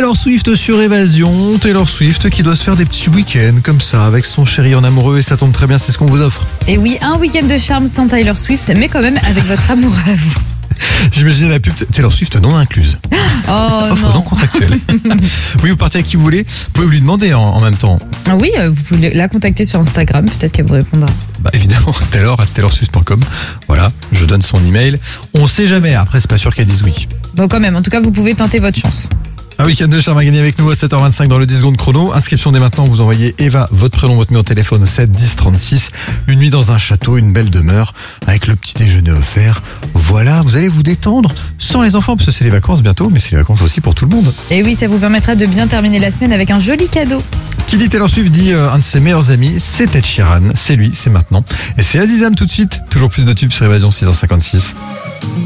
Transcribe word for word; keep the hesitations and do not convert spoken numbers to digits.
Taylor Swift sur Évasion. Taylor Swift qui doit se faire des petits week-ends comme ça avec son chéri en amoureux et ça tombe très bien, c'est ce qu'on vous offre. Et oui, un week-end de charme sans Taylor Swift, mais quand même avec votre amour à vous. J'imagine la pub Taylor Swift non incluse. Oh Offre non. non contractuelle. Oui, vous partez avec qui vous voulez. Vous pouvez lui demander en, en même temps. Ah oui, euh, vous pouvez la contacter sur Instagram, peut-être qu'elle vous répondra. Bah évidemment, Taylor à taylor swift point com. Voilà, je donne son email. On sait jamais, après c'est pas sûr qu'elle dise oui. Bon quand même, en tout cas vous pouvez tenter votre chance. Un week-end de charme à gagner avec nous à sept heures vingt-cinq dans le dix secondes chrono. Inscription dès maintenant, vous envoyez Eva, votre prénom, votre numéro de téléphone au sept dix trente-six. Une nuit dans un château, une belle demeure, avec le petit déjeuner offert. Voilà, vous allez vous détendre sans les enfants, parce que c'est les vacances bientôt, mais c'est les vacances aussi pour tout le monde. Et oui, ça vous permettra de bien terminer la semaine avec un joli cadeau. Qui dit Taylor Swift dit euh, un de ses meilleurs amis, c'est Ed Sheeran. C'est lui, c'est maintenant. Et c'est Azizam tout de suite. Toujours plus de tubes sur Évasion six heures cinquante-six.